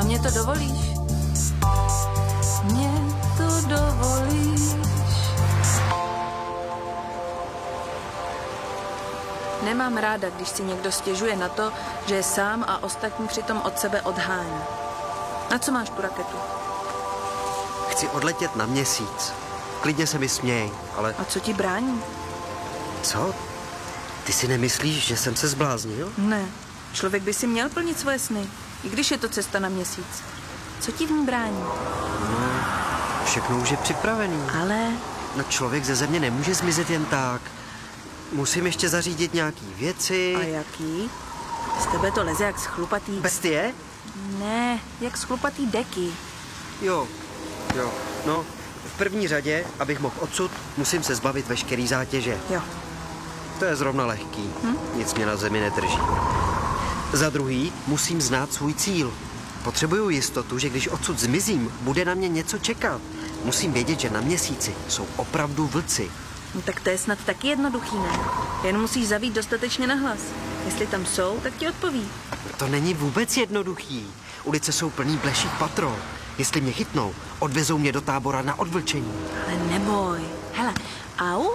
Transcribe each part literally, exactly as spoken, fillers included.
Mně to dovolíš? Mně to dovolíš? Nemám ráda, když si někdo stěžuje na to, že je sám a ostatní přitom od sebe odhání. Na co máš tu raketu? Chci odletět na měsíc. Klidně se mi směj, ale... A co ti brání? Co? Ty si nemyslíš, že jsem se zbláznil? Ne. Člověk by si měl plnit svoje sny, i když je to cesta na měsíc. Co ti v ní brání? No, všechno už je připravený. Ale... No člověk ze země nemůže zmizet jen tak. Musím ještě zařídit nějaký věci. A jaký? Z tebe to leze jak z chlupatý... Bestie? Ne, jak z chlupatý deky. Jo, jo. No, v první řadě, abych mohl odsud, musím se zbavit veškerý zátěže. Jo. To je zrovna lehký. Hm? Nic mě na zemi nedrží. Za druhý, musím znát svůj cíl. Potřebuju jistotu, že když odsud zmizím, bude na mě něco čekat. Musím vědět, že na měsíci jsou opravdu vlci. No tak to je snad taky jednoduchý, ne? Jen musíš zavít dostatečně nahlas. Jestli tam jsou, tak ti odpoví. To není vůbec jednoduchý. Ulice jsou plný bleších patrol. Jestli mě chytnou, odvezou mě do tábora na odvlčení. Ale neboj. Hele, au.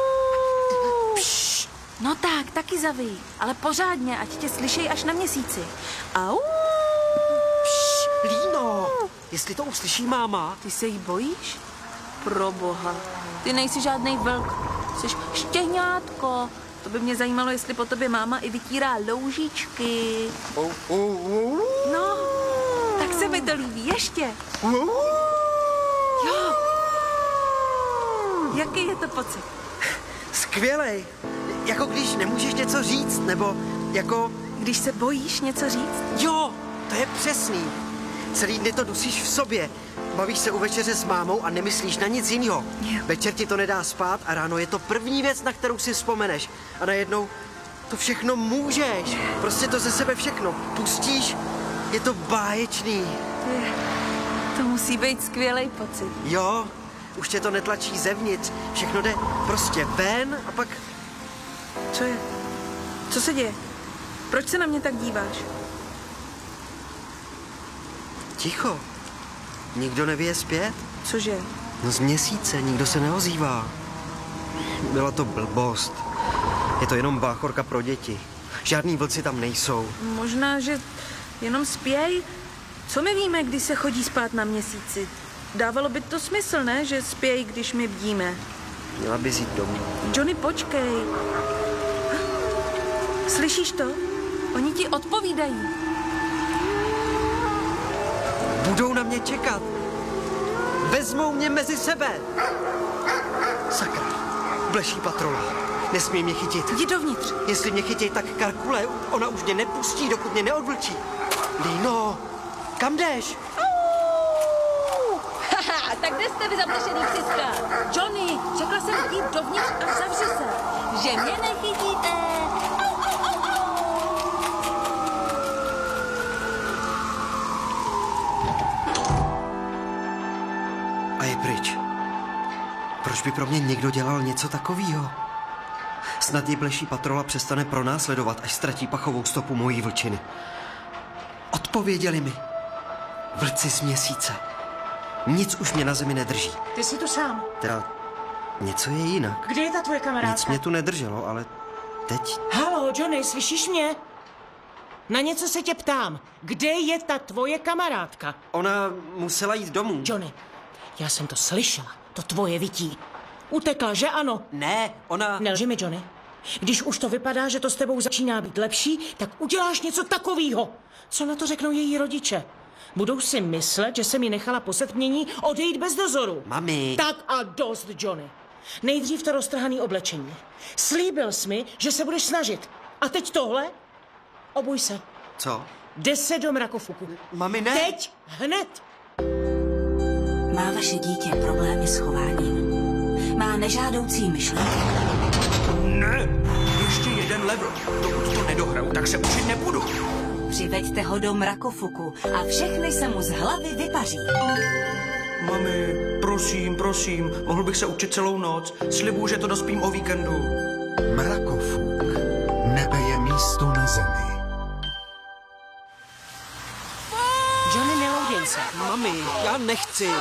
Pš, no tak, taky zaví. Ale pořádně, ať tě slyšej až na měsíci. Au. Pš, Líno, jestli to uslyší máma... Ty se jí bojíš? Proboha, ty nejsi žádnej vlk. Jsi štěňátko. To by mě zajímalo, jestli po tobě máma i vytírá loužičky. Oh, oh, oh. No, tak se mi to líbí. Ještě. Jo. Jaký je to pocit? Skvělej. Jako když nemůžeš něco říct, nebo jako... Když se bojíš něco říct? Jo, to je přesný. Celý dny to dusíš v sobě. Bavíš se u večeře s mámou a nemyslíš na nic jiného. Večer ti to nedá spát a ráno je to první věc, na kterou si vzpomeneš. A najednou to všechno můžeš. Prostě to ze sebe všechno pustíš. Je to báječný. Je, to musí být skvělej pocit. Jo, už tě to netlačí zevnitř. Všechno jde prostě ven a pak... Co je? Co se děje? Proč se na mě tak díváš? Ticho. Nikdo nevěje zpět? Cože? No z měsíce, nikdo se neozývá. Byla to blbost. Je to jenom báchorka pro děti. Žádný vlci tam nejsou. Možná, že jenom spěj. Co my víme, když se chodí spát na měsíci? Dávalo by to smysl, ne? Že spěj, když my bdíme. Měla bys jít domů. Johnny, počkej. Slyšíš to? Oni ti odpovídají. Budou na mě čekat. Vezmou mě mezi sebe. Sakra. Bleší patrola. Nesmí mě chytit. Jdi dovnitř. Jestli mě chytěj, tak Karkule, ona už mě nepustí, dokud mě neodvlčí. Líno, kam jdeš? Haha, tak kde jste vy zaplešený psiska? Johnny, řekla jsem jít dovnitř a zavři se. Že mě nechytíte. A je pryč. Proč by pro mě někdo dělal něco takového? Snad ji bleší patrola přestane pronásledovat, až ztratí pachovou stopu mojí vlčiny. Odpověděli mi. Vlci z měsíce. Nic už mě na zemi nedrží. Ty jsi tu sám. Teda něco je jinak. Kde je ta tvoje kamarádka? Nic mě tu nedrželo, ale teď... Halo, Johnny, slyšíš mě? Na něco se tě ptám. Kde je ta tvoje kamarádka? Ona musela jít domů. Johnny, já jsem to slyšela. To tvoje vytí. Utekla, že ano? Ne, ona... Nelži mi, Johnny. Když už to vypadá, že to s tebou začíná být lepší, tak uděláš něco takového. Co na to řeknou její rodiče? Budou si myslet, že jsem ji nechala po setmění odejít bez dozoru. Mami. Tak a dost, Johnny. Nejdřív to roztrhaný oblečení. Slíbil jsi mi, že se budeš snažit. A teď tohle? Obuj se. Co? Jde se do mrakofuku. Mami, ne. Teď, hned. Má vaše dítě problémy s chováním? Má nežádoucí myšlenky? Ne, ještě jeden level. Dokud to nedohraju, tak se učit nebudu. Přiveďte ho do mrakofuku a všechny se mu z hlavy vypaří. Mami, prosím, prosím, mohl bych se učit celou noc. Slibuju, že to dospím o víkendu. Mrakofuk. Nebe je místo na zemi. Johnny, Podívej se. Mami, já nechci.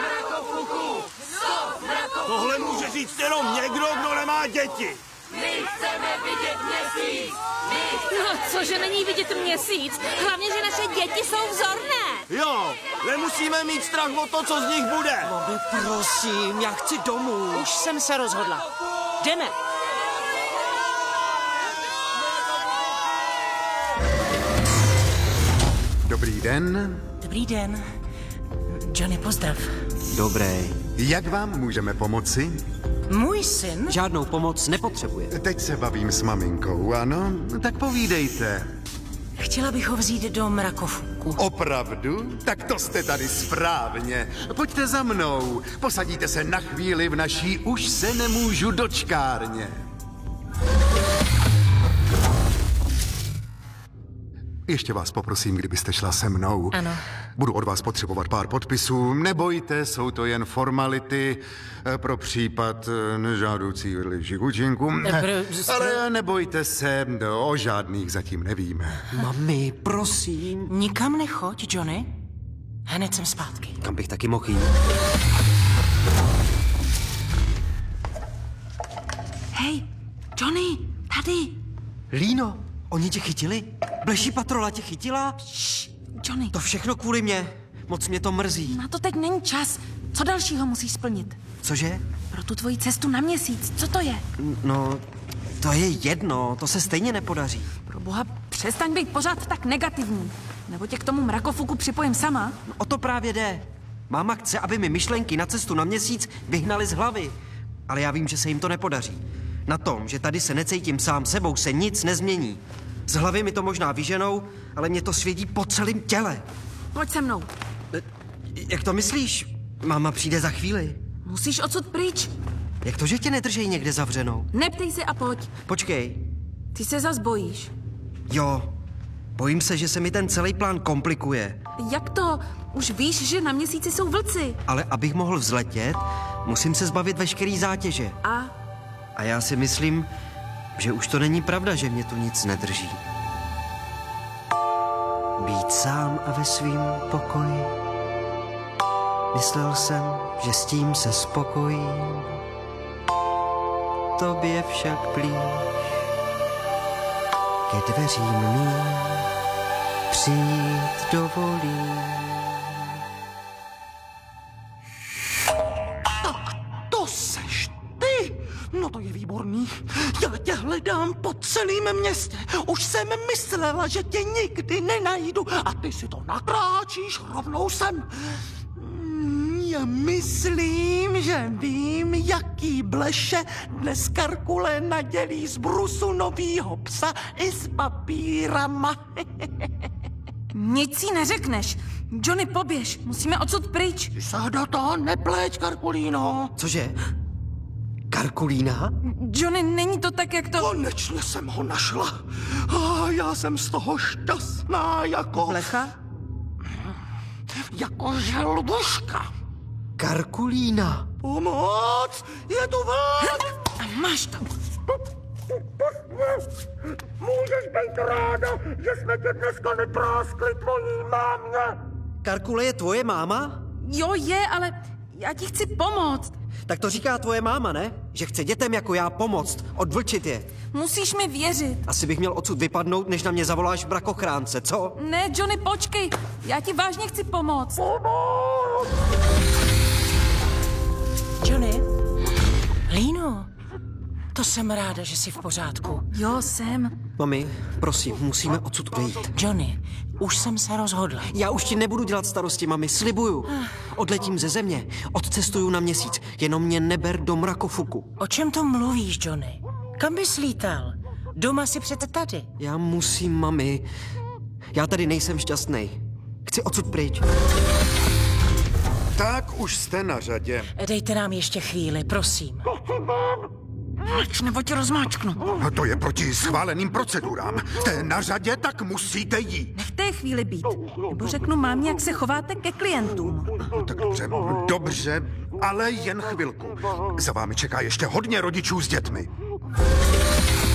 Tohle může říct jenom někdo, kdo nemá děti. No, cože není vidět měsíc? Hlavně, že naše děti jsou vzorné. Jo, nemusíme mít strach o to, co z nich bude. Mami, prosím, já chci domů. Už jsem se rozhodla. Jdeme. Dobrý den. Dobrý den. Johnny, pozdrav. Dobrý. Jak vám můžeme pomoci? Můj syn? Žádnou pomoc nepotřebuje. Teď se bavím s maminkou, ano? Tak povídejte. Chtěla bych ho vzít do mrakofuku. Opravdu? Tak to jste tady správně. Pojďte za mnou. Posadíte se na chvíli v naší už se nemůžu dočkárně. Ještě vás poprosím, kdybyste šla se mnou. Ano. Budu od vás potřebovat pár podpisů. Nebojte, jsou to jen formality eh, pro případ eh, nežádoucí vedlejších účinků. Pro- Ale nebojte se, no, o žádných zatím nevíme. Mami, prosím. Nikam nechoď, Johnny. Hned jsem zpátky. Kam bych taky mohl jít? Hej, Johnny, tady. Líno, oni tě chytili? Bleší patrola tě chytila? Johnny, To všechno kvůli mě. Moc mě to mrzí. na to teď není čas. Co dalšího musíš splnit? Cože? Pro tu tvoji cestu na měsíc, co to je? No, to je jedno, to se stejně nepodaří. Pro boha, přestaň být pořád tak negativní. Nebo tě k tomu mrakofuku připojím sama. O to právě jde. Máma chce, aby mi myšlenky na cestu na měsíc vyhnali z hlavy. Ale já vím, že se jim to nepodaří. Na tom, že tady se necítím sám sebou, se nic nezmění. Z hlavy mi to možná vyženou, ale mě to svědí po celém těle. Pojď se mnou. Jak to myslíš? Máma přijde za chvíli. Musíš odsud pryč. Jak to, že tě nedržej někde zavřenou? Neptej se a pojď. Počkej. Ty se zas bojíš. Jo, bojím se, že se mi ten celý plán komplikuje. Jak to? Už víš, že na měsíci jsou vlci. Ale abych mohl vzletět, musím se zbavit veškerý zátěže. A A já si myslím, že už to není pravda, že mě tu nic nedrží. Být sám a ve svým pokoji. Myslel jsem, že s tím se spokojím. Tobě však blíž ke dveřím mým přijít dovolím. To seš ty! No to je výborný. Já tě hledám po celém městě. Už jsem myslela, že tě nikdy nenajdu a ty si to nakráčíš rovnou sem. Mm, Já myslím, že vím, jaký bleše dnes Karkule nadělí z brusu novýho psa i s papírama. nic si neřekneš. Johnny, poběž. Musíme odsud pryč. Ty se do toho nepleť, Karkulíno. Cože? Karkulína? Johnny, není to tak, jak to... Konečně jsem ho našla. A já jsem z toho šťastná jako... Plecha? Jako želbuška. Karkulína. Pomoc! Je tu vlk! A máš to. Můžeš být ráda, že jsme tě dneska nepráskli tvojí mámě. Karkule je tvoje máma? Jo, je, ale já ti chci pomoct. Tak to říká tvoje máma, ne? Že chce dětem jako já pomoct, odvlčit je. Musíš mi věřit. Asi bych měl odsud vypadnout, než na mě zavoláš brakochránce, co? Ne, Johnny, počkej. Já ti vážně chci pomoct. Johnny? Líno, to jsem ráda, že jsi v pořádku. Jo, jsem. Mami, prosím, musíme odsud odejít. Johnny, už jsem se rozhodla. Já už ti nebudu dělat starosti, mami, slibuju. Odletím ze země, odcestuju na měsíc, jenom mě neber do mrakofuku. O čem to mluvíš, Johnny? Kam bys lítal? Doma si přece tady. Já musím, mami. Já tady nejsem šťastný. Chci odsud pryč. Tak už jste na řadě. Dejte nám ještě chvíli, prosím. Mlč, nebo tě rozmáčknu. No to je proti schváleným procedurám. Jste na řadě, tak musíte jít. Nechte chvíli být. Nebo řeknu mámě, jak se chováte ke klientům. Tak dobře, dobře, ale jen chvilku. Za vámi čeká ještě hodně rodičů s dětmi.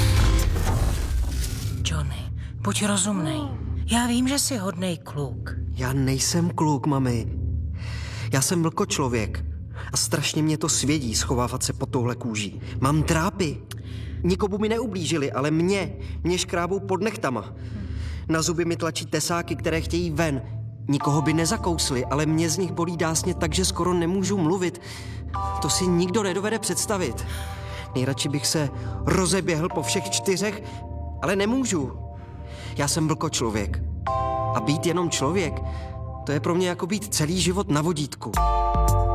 Johnny, buď rozumnej. Já vím, že jsi hodnej kluk. Já nejsem kluk, mami. Já jsem vlkočlověk. A strašně mě to svědí schovávat se pod touhle kůží. Mám trápy. Nikomu mi neublížili, ale mě. Mě škrábou pod nechtama. Na zuby mi tlačí tesáky, které chtějí ven. Nikoho by nezakousli, ale mě z nich bolí dásně tak, že skoro nemůžu mluvit. To si nikdo nedovede představit. Nejradši bych se rozeběhl po všech čtyřech, ale nemůžu. Já jsem vlkočlověk. A být jenom člověk, to je pro mě jako být celý život na vodítku.